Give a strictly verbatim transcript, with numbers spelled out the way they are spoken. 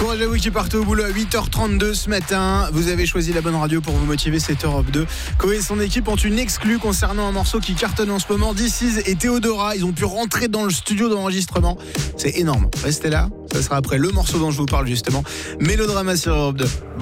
Courage à vous qui partez au boulot à huit heures trente-deux ce matin. Vous avez choisi la bonne radio pour vous motiver, c'est Europe deux. Koé et son équipe ont une exclue concernant un morceau qui cartonne en ce moment. This Is et Théodora, ils ont pu rentrer dans le studio d'enregistrement. C'est énorme. Restez là, ça sera après le morceau dont je vous parle justement. Mélodrama sur Europe deux.